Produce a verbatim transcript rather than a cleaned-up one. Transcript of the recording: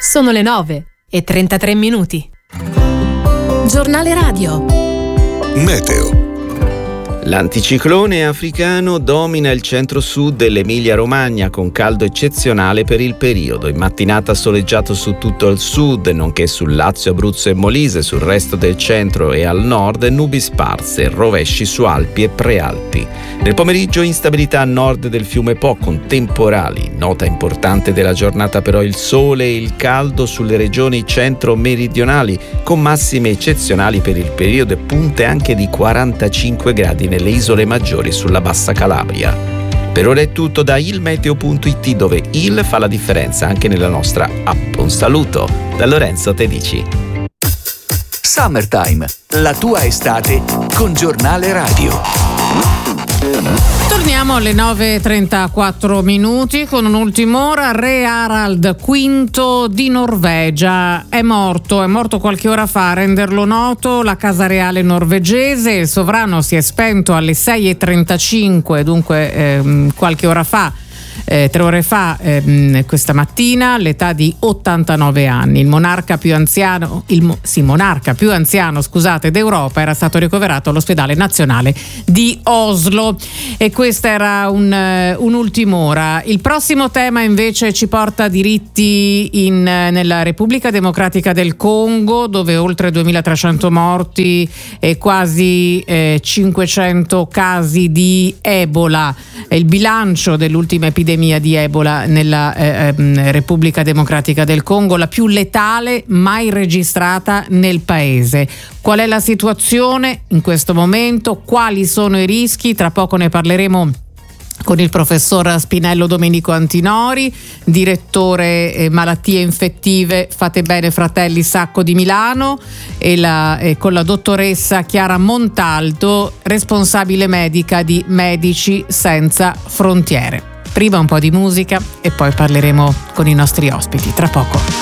Sono le nove e trentatré minuti. Giornale radio. Meteo. L'anticiclone africano domina il centro-sud dell'Emilia-Romagna con caldo eccezionale per il periodo. In mattinata soleggiato su tutto il sud, nonché sul Lazio, Abruzzo e Molise, sul resto del centro e al nord nubi sparse, rovesci su Alpi e Prealpi. Nel pomeriggio instabilità a nord del fiume Po con temporali. Nota importante della giornata però il sole e il caldo sulle regioni centro-meridionali con massime eccezionali per il periodo e punte anche di quarantacinque gradi nelle isole maggiori sulla Bassa Calabria. Per ora è tutto da ilmeteo punto it, dove il fa la differenza anche nella nostra app. Un saluto da Lorenzo Tedici. Summertime, la tua estate con Giornale Radio. Torniamo alle nove e trentaquattro minuti con un'ultima ora. Re Harald quinto di Norvegia è morto, è morto qualche ora fa a renderlo noto la Casa Reale norvegese. Il sovrano si è spento alle sei e trentacinque, dunque ehm, qualche ora fa. Eh, tre ore fa, ehm, questa mattina, all'età di ottantanove anni. Il monarca più anziano, il sì, monarca più anziano, scusate, d'Europa era stato ricoverato all'ospedale nazionale di Oslo. E questa era un, uh, un'ultim'ora. Il prossimo tema invece ci porta a diritti in, nella Repubblica Democratica del Congo, dove oltre duemilatrecento morti e quasi eh, cinquecento casi di Ebola. È il bilancio dell'ultima epidemia di Ebola nella eh, eh, Repubblica Democratica del Congo, la più letale mai registrata nel paese. Qual è la situazione in questo momento? Quali sono i rischi? Tra poco ne parleremo con il professor Spinello Domenico Antinori, direttore eh, malattie infettive Fate Bene Fratelli Sacco di Milano, e, la, e con la dottoressa Chiara Montalto, responsabile medica di Medici Senza Frontiere. Prima un po' di musica e poi parleremo con i nostri ospiti. Tra poco.